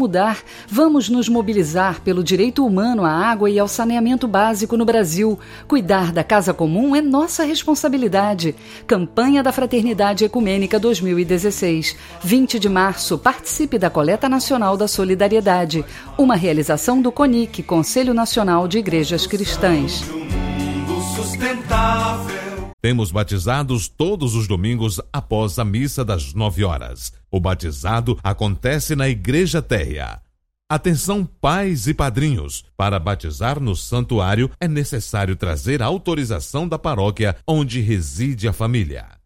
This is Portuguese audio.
mudar. Vamos nos mobilizar pelo direito humano à água e ao saneamento básico no Brasil. Cuidar da casa comum é nossa responsabilidade. Campanha da Fraternidade Ecumênica 2016. 20 de março, participe da Coleta Nacional da Solidariedade. Uma realização do CONIC, Conselho Nacional de Igrejas Cristãs. Temos batizados todos os domingos após a missa das 9 horas. O batizado acontece na Igreja Térrea. Atenção, pais e padrinhos! Para batizar no santuário é necessário trazer a autorização da paróquia onde reside a família.